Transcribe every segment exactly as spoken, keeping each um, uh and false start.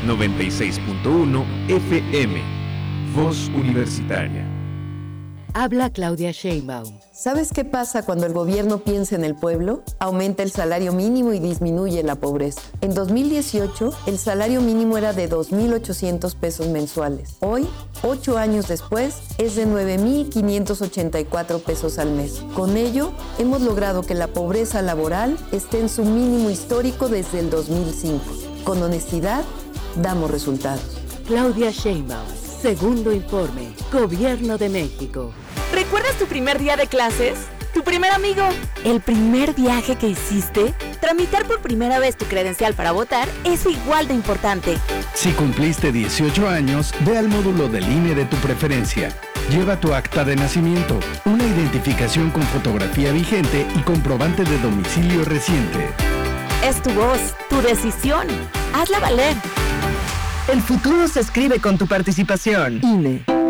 noventa y seis punto uno F M. Voz Universitaria. Habla Claudia Sheinbaum. ¿Sabes qué pasa cuando el gobierno piensa en el pueblo? Aumenta el salario mínimo y disminuye la pobreza. En dos mil dieciocho, el salario mínimo era de dos mil ochocientos pesos mensuales. Hoy, ocho años después, es de nueve mil quinientos ochenta y cuatro pesos al mes. Con ello, hemos logrado que la pobreza laboral esté en su mínimo histórico desde el dos mil cinco. Con honestidad, damos resultados. Claudia Sheinbaum. Segundo informe. Gobierno de México. ¿Recuerdas tu primer día de clases? ¿Tu primer amigo? ¿El primer viaje que hiciste? Tramitar por primera vez tu credencial para votar es igual de importante. Si cumpliste dieciocho años, ve al módulo del I N E de tu preferencia. Lleva tu acta de nacimiento, una identificación con fotografía vigente y comprobante de domicilio reciente. Es tu voz, tu decisión. Hazla valer. El futuro se escribe con tu participación. I N E.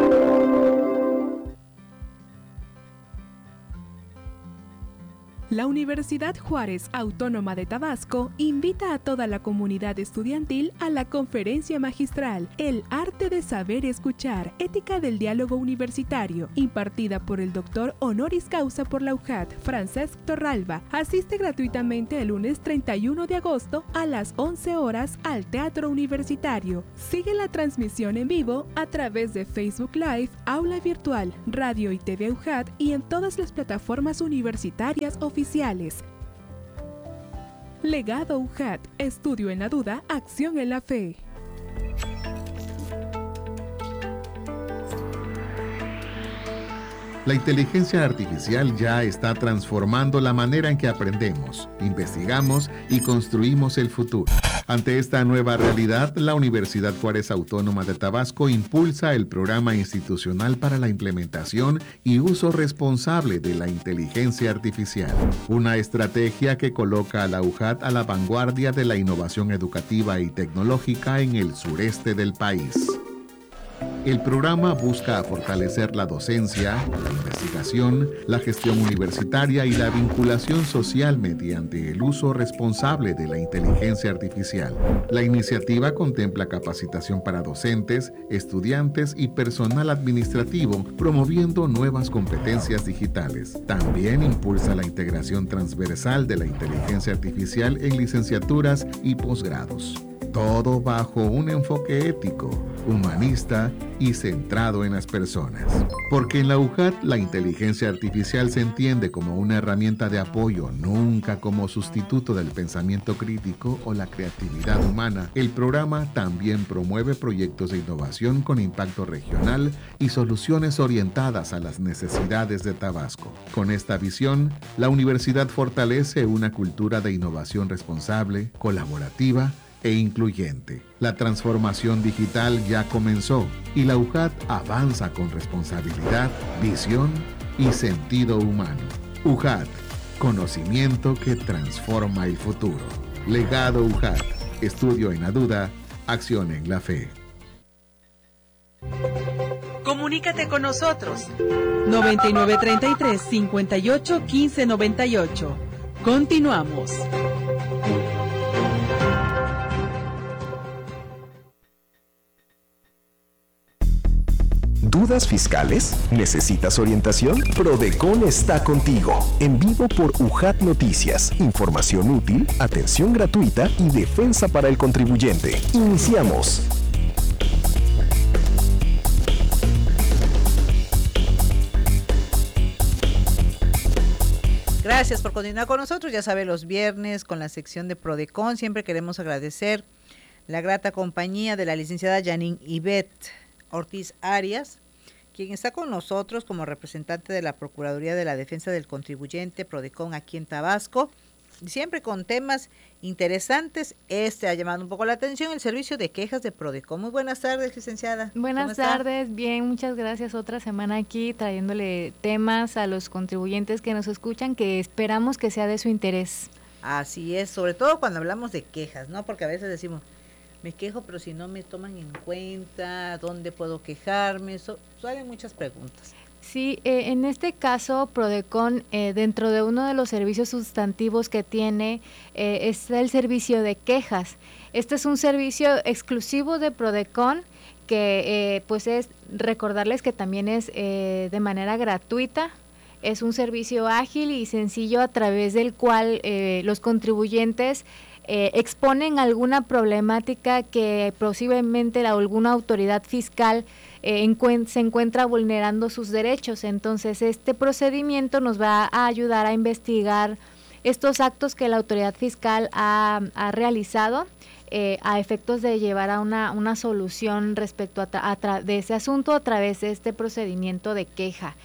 La Universidad Juárez Autónoma de Tabasco invita a toda la comunidad estudiantil a la conferencia magistral El arte de saber escuchar, ética del diálogo universitario, impartida por el doctor honoris causa por la U J A T, Francesc Torralba. Asiste gratuitamente el lunes treinta y uno de agosto a las once horas al Teatro Universitario. Sigue la transmisión en vivo a través de Facebook Live, Aula Virtual, Radio y T V U J A T y en todas las plataformas universitarias oficiales. Legado U J A T, estudio en la duda, acción en la fe. La inteligencia artificial ya está transformando la manera en que aprendemos, investigamos y construimos el futuro. Ante esta nueva realidad, la Universidad Juárez Autónoma de Tabasco impulsa el Programa Institucional para la Implementación y Uso Responsable de la Inteligencia Artificial, una estrategia que coloca a la U J A T a la vanguardia de la innovación educativa y tecnológica en el sureste del país. El programa busca fortalecer la docencia, la investigación, la gestión universitaria y la vinculación social mediante el uso responsable de la inteligencia artificial. La iniciativa contempla capacitación para docentes, estudiantes y personal administrativo, promoviendo nuevas competencias digitales. También impulsa la integración transversal de la inteligencia artificial en licenciaturas y posgrados. Todo bajo un enfoque ético, humanista y centrado en las personas. Porque en la U J A T la inteligencia artificial se entiende como una herramienta de apoyo, nunca como sustituto del pensamiento crítico o la creatividad humana. El programa también promueve proyectos de innovación con impacto regional y soluciones orientadas a las necesidades de Tabasco. Con esta visión, la universidad fortalece una cultura de innovación responsable, colaborativa e incluyente. La transformación digital ya comenzó y la U J A T avanza con responsabilidad, visión y sentido humano. U J A T, conocimiento que transforma el futuro. Legado U J A T, estudio en la duda, acción en la fe. Comunícate con nosotros. noventa y nueve treinta y tres, cincuenta y ocho, quince noventa y ocho. Continuamos. ¿Dudas fiscales? ¿Necesitas orientación? Prodecon está contigo. En vivo por U J A T Noticias. Información útil, atención gratuita y defensa para el contribuyente. Iniciamos. Gracias por continuar con nosotros. Ya sabe, los viernes con la sección de Prodecon siempre queremos agradecer la grata compañía de la licenciada Janine Ivette Ortiz Arias, quien está con nosotros como representante de la Procuraduría de la Defensa del Contribuyente, Prodecon, aquí en Tabasco, siempre con temas interesantes. Este ha llamado un poco la atención, el servicio de quejas de Prodecon. Muy buenas tardes, licenciada. Buenas tardes, bien, muchas gracias. Otra semana aquí trayéndole temas a los contribuyentes que nos escuchan, que esperamos que sea de su interés. Así es, sobre todo cuando hablamos de quejas, ¿no? Porque a veces decimos, me quejo, pero si no me toman en cuenta, ¿dónde puedo quejarme? So, salen muchas preguntas. Sí, eh, en este caso, Prodecon, eh, dentro de uno de los servicios sustantivos que tiene, eh, está el servicio de quejas. Este es un servicio exclusivo de Prodecon, que eh, pues es recordarles que también es eh, de manera gratuita. Es un servicio ágil y sencillo a través del cual eh, los contribuyentes eh, exponen alguna problemática que posiblemente la, alguna autoridad fiscal eh, encuen- se encuentra vulnerando sus derechos. Entonces, este procedimiento nos va a ayudar a investigar estos actos que la autoridad fiscal ha, ha realizado eh, a efectos de llevar a una, una solución respecto a, tra- a tra- de ese asunto a través de este procedimiento de queja.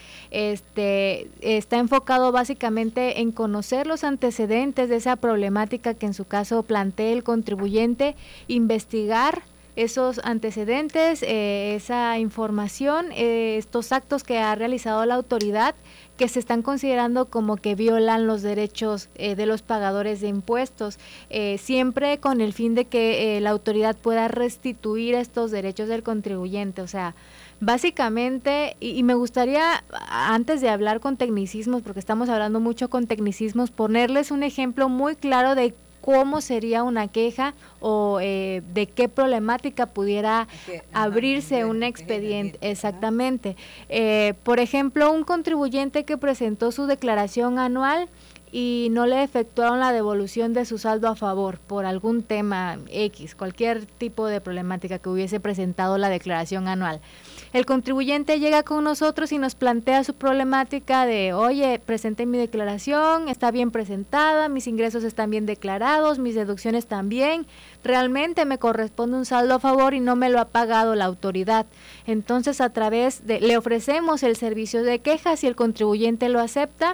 Este está enfocado básicamente en conocer los antecedentes de esa problemática que en su caso plantee el contribuyente, investigar esos antecedentes, eh, esa información, eh, estos actos que ha realizado la autoridad que se están considerando como que violan los derechos eh, de los pagadores de impuestos, eh, siempre con el fin de que eh, la autoridad pueda restituir estos derechos del contribuyente. O sea, básicamente, y, y me gustaría, antes de hablar con tecnicismos, porque estamos hablando mucho con tecnicismos, ponerles un ejemplo muy claro de cómo sería una queja o eh, de qué problemática pudiera okay, abrirse ajá, un expediente. Bien, exactamente. Eh, por ejemplo, un contribuyente que presentó su declaración anual y no le efectuaron la devolución de su saldo a favor por algún tema X, cualquier tipo de problemática que hubiese presentado la declaración anual. El contribuyente llega con nosotros y nos plantea su problemática de, oye, presenté mi declaración, está bien presentada, mis ingresos están bien declarados, mis deducciones también, realmente me corresponde un saldo a favor y no me lo ha pagado la autoridad. Entonces, a través de, le ofrecemos el servicio de quejas y el contribuyente lo acepta.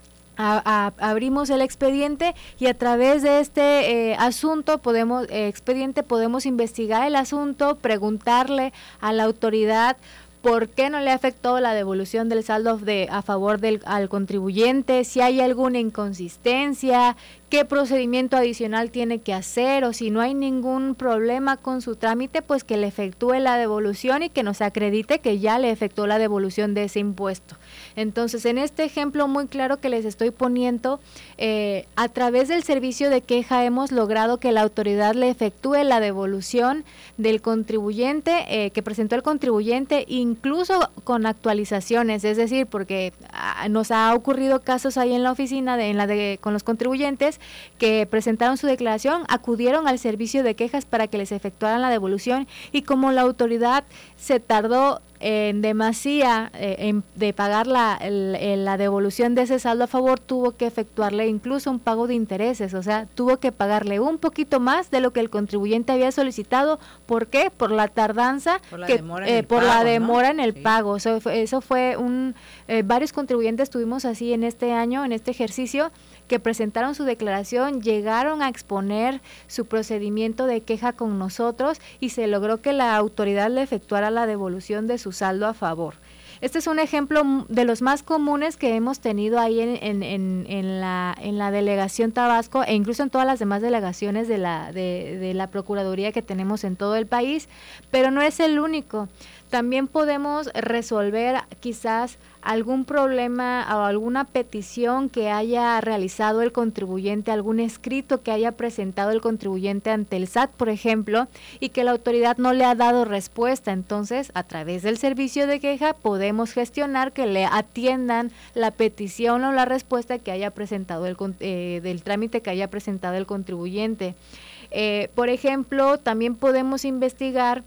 A, a, abrimos el expediente y a través de este eh, asunto podemos eh, expediente podemos investigar el asunto, preguntarle a la autoridad por qué no le afectó la devolución del saldo de a favor del al contribuyente, si hay alguna inconsistencia, qué procedimiento adicional tiene que hacer, o si no hay ningún problema con su trámite, pues que le efectúe la devolución y que nos acredite que ya le efectuó la devolución de ese impuesto. Entonces, en este ejemplo muy claro que les estoy poniendo, eh, a través del servicio de queja hemos logrado que la autoridad le efectúe la devolución del contribuyente, eh, que presentó el contribuyente, incluso con actualizaciones, es decir, porque ah, nos ha ocurrido casos ahí en la oficina, de, en la de con los contribuyentes, que presentaron su declaración, acudieron al servicio de quejas para que les efectuaran la devolución y como la autoridad se tardó en demasía eh, en, de pagar la, el, la devolución de ese saldo a favor, tuvo que efectuarle incluso un pago de intereses, o sea, tuvo que pagarle un poquito más de lo que el contribuyente había solicitado. ¿Por qué? Por la tardanza, por la que, demora en eh, el por pago, la demora ¿no? en el sí. pago. Eso fue, eso fue un, eh, varios contribuyentes tuvimos así en este año, en este ejercicio, que presentaron su declaración, llegaron a exponer su procedimiento de queja con nosotros y se logró que la autoridad le efectuara la devolución de su saldo a favor. Este es un ejemplo de los más comunes que hemos tenido ahí en, en, en, en, la, en la delegación Tabasco e incluso en todas las demás delegaciones de la, de, de la Procuraduría que tenemos en todo el país, pero no es el único. También podemos resolver quizás algún problema o alguna petición que haya realizado el contribuyente, algún escrito que haya presentado el contribuyente ante el S A T, por ejemplo, y que la autoridad no le ha dado respuesta. Entonces, a través del servicio de queja podemos gestionar que le atiendan la petición o la respuesta que haya presentado el eh, del trámite que haya presentado el contribuyente. Eh, por ejemplo, también podemos investigar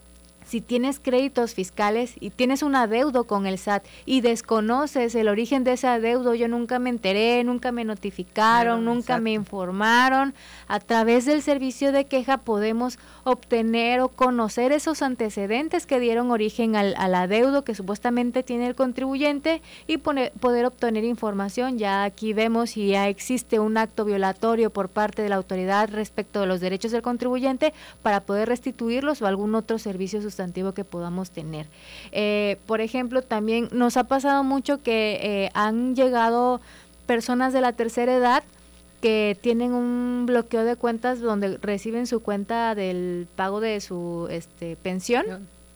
si tienes créditos fiscales y tienes un adeudo con el S A T y desconoces el origen de ese adeudo, yo nunca me enteré, nunca me notificaron, claro, nunca exacto. me informaron, a través del servicio de queja podemos obtener o conocer esos antecedentes que dieron origen al, al adeudo que supuestamente tiene el contribuyente y poner, poder obtener información. Ya aquí vemos si ya existe un acto violatorio por parte de la autoridad respecto de los derechos del contribuyente para poder restituirlos o algún otro servicio sustantivo que podamos tener. Eh, por ejemplo, también nos ha pasado mucho que eh, han llegado personas de la tercera edad que tienen un bloqueo de cuentas donde reciben su cuenta del pago de su este pensión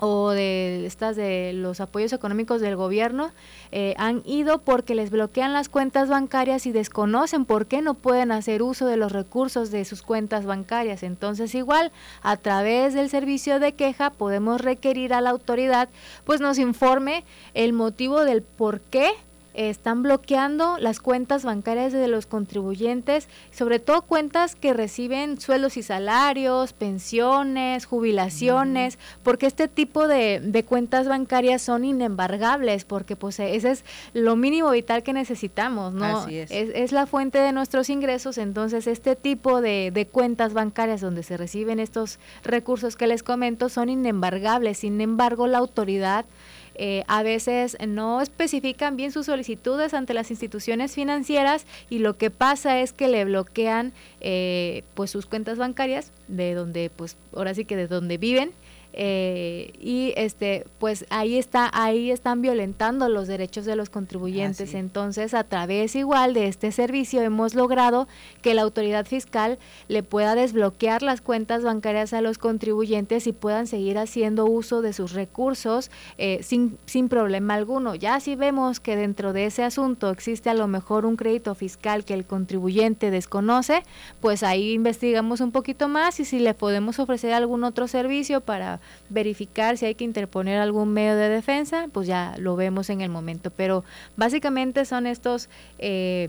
o de estas de los apoyos económicos del gobierno, eh, han ido porque les bloquean las cuentas bancarias y desconocen por qué no pueden hacer uso de los recursos de sus cuentas bancarias. Entonces, igual, a través del servicio de queja podemos requerir a la autoridad pues nos informe el motivo del por qué están bloqueando las cuentas bancarias de los contribuyentes, sobre todo cuentas que reciben sueldos y salarios, pensiones, jubilaciones, uh-huh. porque este tipo de, de cuentas bancarias son inembargables, porque pues ese es lo mínimo vital que necesitamos, ¿no? Así es. Es, es la fuente de nuestros ingresos. Entonces este tipo de, de cuentas bancarias donde se reciben estos recursos que les comento son inembargables. Sin embargo, la autoridad Eh, a veces no especifican bien sus solicitudes ante las instituciones financieras y lo que pasa es que le bloquean eh, pues sus cuentas bancarias de donde pues ahora sí que de donde viven. Eh, y este pues ahí está ahí están violentando los derechos de los contribuyentes. Así. Entonces, a través igual de este servicio hemos logrado que la autoridad fiscal le pueda desbloquear las cuentas bancarias a los contribuyentes y puedan seguir haciendo uso de sus recursos eh, sin, sin problema alguno. Ya si vemos que dentro de ese asunto existe a lo mejor un crédito fiscal que el contribuyente desconoce, pues ahí investigamos un poquito más y si le podemos ofrecer algún otro servicio para verificar si hay que interponer algún medio de defensa, pues ya lo vemos en el momento. Pero básicamente son estos, eh,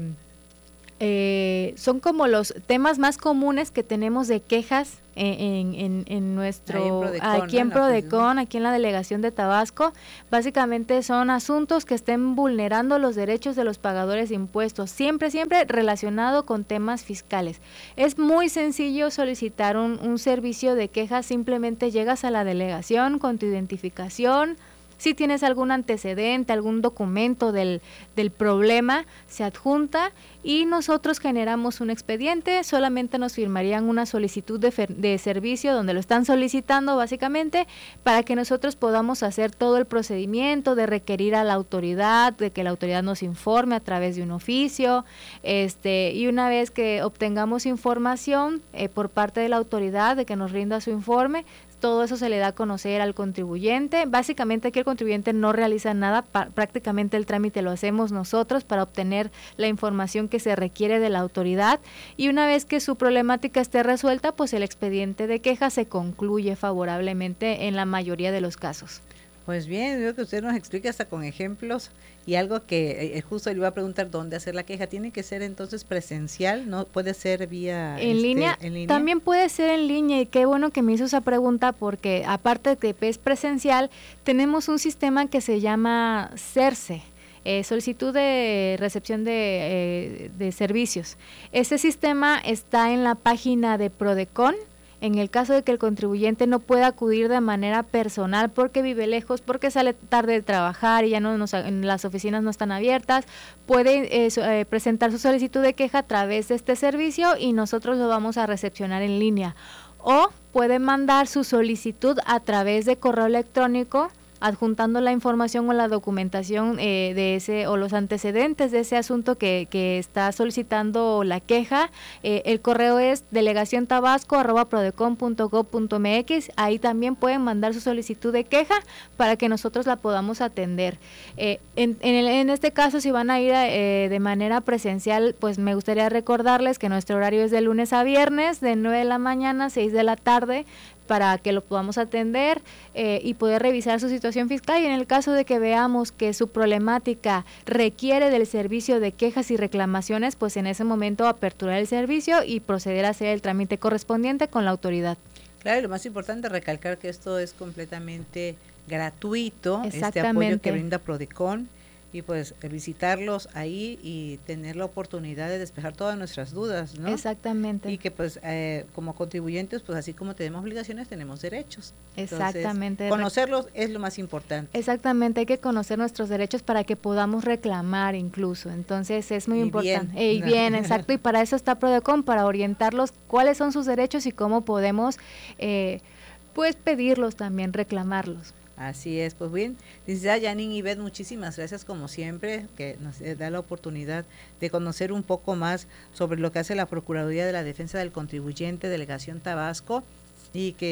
eh, son como los temas más comunes que tenemos de quejas en, en, en nuestro, en Prodecon, aquí en Prodecon, aquí en la delegación de Tabasco. Básicamente son asuntos que estén vulnerando los derechos de los pagadores de impuestos, siempre, siempre relacionado con temas fiscales. Es muy sencillo solicitar un, un servicio de quejas, simplemente llegas a la delegación con tu identificación. Si tienes algún antecedente, algún documento del, del problema, se adjunta y nosotros generamos un expediente. Solamente nos firmarían una solicitud de, fer, de servicio donde lo están solicitando básicamente para que nosotros podamos hacer todo el procedimiento de requerir a la autoridad, de que la autoridad nos informe a través de un oficio, este y una vez que obtengamos información eh, por parte de la autoridad de que nos rinda su informe, todo eso se le da a conocer al contribuyente. Básicamente aquí el contribuyente no realiza nada, pa- prácticamente el trámite lo hacemos nosotros para obtener la información que se requiere de la autoridad y una vez que su problemática esté resuelta, pues el expediente de queja se concluye favorablemente en la mayoría de los casos. Pues bien, veo que usted nos explica hasta con ejemplos y algo que eh, justo le iba a preguntar dónde hacer la queja. ¿Tiene que ser entonces presencial? ¿No puede ser vía en, este, línea? en línea? También puede ser en línea y qué bueno que me hizo esa pregunta porque aparte de que es presencial, tenemos un sistema que se llama CERSE. Eh, solicitud de recepción de, eh, de servicios. Ese sistema está en la página de Prodecon. En el caso de que el contribuyente no pueda acudir de manera personal porque vive lejos, porque sale tarde de trabajar y ya no nos, en las oficinas no están abiertas, puede eh, eh, presentar su solicitud de queja a través de este servicio y nosotros lo vamos a recepcionar en línea. O puede mandar su solicitud a través de correo electrónico adjuntando la información o la documentación eh, de ese o los antecedentes de ese asunto que, que está solicitando la queja. Eh, el correo es delegación tabasco arroba prodecon punto gob punto mx. Ahí también pueden mandar su solicitud de queja para que nosotros la podamos atender. Eh, en, en, el, en este caso, si van a ir eh, de manera presencial, pues me gustaría recordarles que nuestro horario es de lunes a viernes, de nueve de la mañana a seis de la tarde, para que lo podamos atender eh, y poder revisar su situación fiscal y en el caso de que veamos que su problemática requiere del servicio de quejas y reclamaciones, pues en ese momento aperturar el servicio y proceder a hacer el trámite correspondiente con la autoridad. Claro, y lo más importante es recalcar que esto es completamente gratuito, este apoyo que brinda Prodecon. Y pues visitarlos ahí y tener la oportunidad de despejar todas nuestras dudas, ¿no? Exactamente. Y que pues eh, como contribuyentes, pues así como tenemos obligaciones, tenemos derechos. Exactamente. Entonces, conocerlos es lo más importante. Exactamente, hay que conocer nuestros derechos para que podamos reclamar incluso. Entonces es muy y importante. Bien. Y bien, exacto. Y para eso está Prodecon, para orientarlos cuáles son sus derechos y cómo podemos eh, pues pedirlos también, reclamarlos. Así es, pues bien, licenciada Janine Ibet, muchísimas gracias como siempre, que nos da la oportunidad de conocer un poco más sobre lo que hace la Procuraduría de la Defensa del Contribuyente, Delegación Tabasco, y que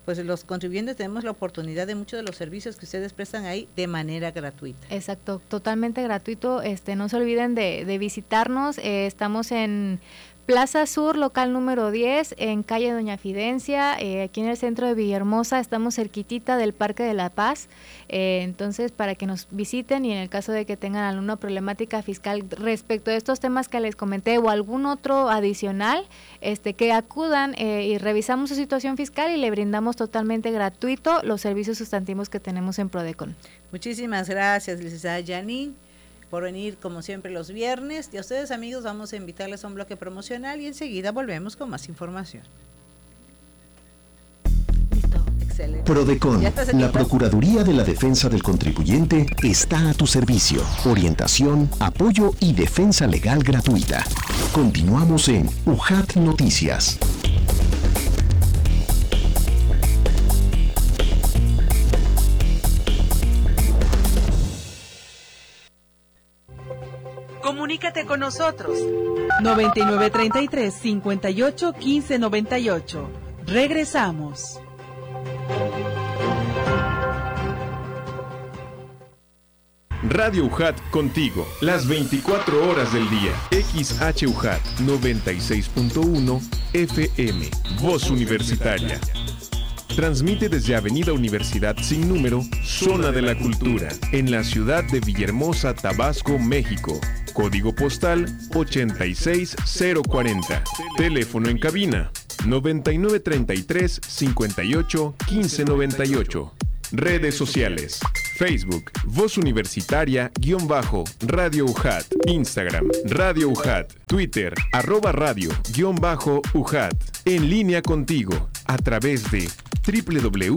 pues los contribuyentes tenemos la oportunidad de muchos de los servicios que ustedes prestan ahí de manera gratuita. Exacto, totalmente gratuito. Este, no se olviden de, de visitarnos. Eh, estamos en Plaza Sur, local número diez, en calle Doña Fidencia, eh, aquí en el centro de Villahermosa. Estamos cerquitita del Parque de la Paz, eh, entonces para que nos visiten, y en el caso de que tengan alguna problemática fiscal respecto a estos temas que les comenté o algún otro adicional, este, que acudan eh, y revisamos su situación fiscal y le brindamos totalmente gratuito los servicios sustantivos que tenemos en Prodecon. Muchísimas gracias, licenciada Janine, por venir como siempre los viernes. Y a ustedes, amigos, vamos a invitarles a un bloque promocional y enseguida volvemos con más información. Listo, excelente. Prodecon, la Procuraduría de la Defensa del Contribuyente, está a tu servicio. Orientación, apoyo y defensa legal gratuita. Continuamos en U J A T Noticias. Comunícate con nosotros. noventa y nueve treinta y tres, cincuenta y ocho, quince noventa y ocho. Regresamos. Radio U J A T contigo, las veinticuatro horas del día. X H U J A T noventa y seis punto uno F M, Voz Universitaria. Transmite desde Avenida Universidad sin número, Zona de la Cultura, en la ciudad de Villahermosa, Tabasco, México. Código postal ochenta y seis cero cuarenta. Teléfono en cabina noventa y nueve treinta y tres, cincuenta y ocho, quince noventa y ocho. Redes sociales: Facebook, Voz Universitaria, guión bajo, Radio U J A T. Instagram, Radio U J A T. Twitter, arroba radio, guión bajo, U J A T. En línea contigo, a través de doble u doble u doble u